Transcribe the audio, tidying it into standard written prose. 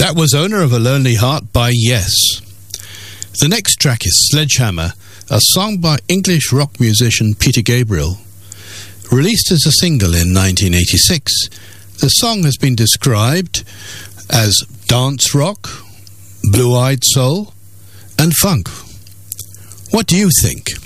That was Owner of a Lonely Heart by Yes. The next track is Sledgehammer, a song by English rock musician Peter Gabriel. Released as a single in 1986, the song has been described as dance rock, blue-eyed soul, and funk. What do you think?